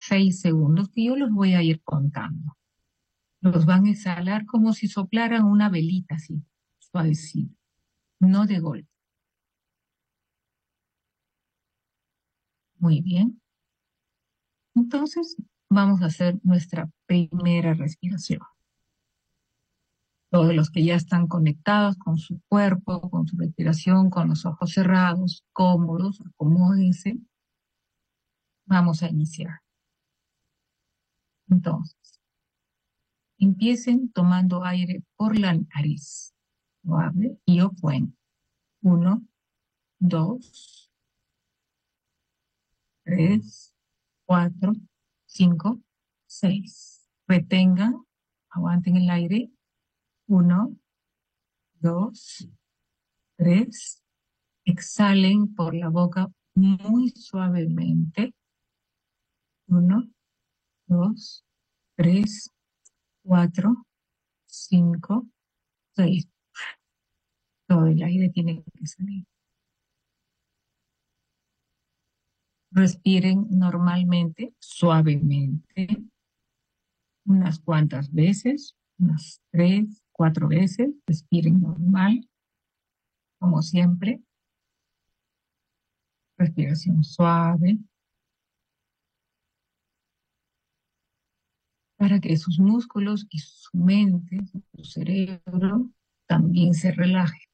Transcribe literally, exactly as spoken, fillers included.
seis segundos que yo los voy a ir contando. Los van a exhalar como si soplaran una velita así, suavecito, no de golpe. Muy bien. Entonces, vamos a hacer nuestra primera respiración. Todos los que ya están conectados con su cuerpo, con su respiración, con los ojos cerrados, cómodos, acomódense. Vamos a iniciar. Entonces, empiecen tomando aire por la nariz. Suave, y yo cuento. Uno, dos, tres, cuatro, cinco, seis. Retengan, aguanten el aire. Uno, dos, tres. Exhalen por la boca muy suavemente. Uno, dos, tres, cuatro, cinco, seis. Todo el aire tiene que salir. Respiren normalmente, suavemente, unas cuantas veces, unas tres, cuatro veces. Respiren normal, como siempre. Respiración suave, para que sus músculos y su mente, su cerebro, también se relajen.